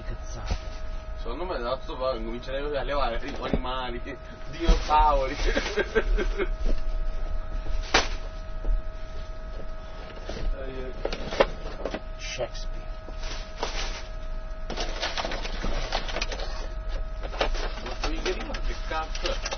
cazzate. Secondo me da questo poi comincerei a levare tipo animali, dinosauri. Shakespeare. Ma che cazzo è?